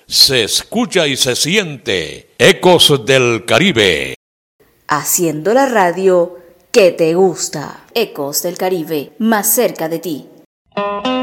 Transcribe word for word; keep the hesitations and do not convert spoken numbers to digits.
se escucha y se siente. Ecos del Caribe. Haciendo la radio que te gusta. Ecos del Caribe, más cerca de ti.